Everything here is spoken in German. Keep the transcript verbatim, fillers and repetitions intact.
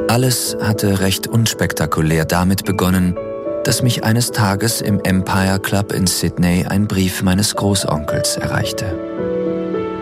Alles hatte recht unspektakulär damit begonnen, dass mich eines Tages im Empire Club in Sydney ein Brief meines Großonkels erreichte.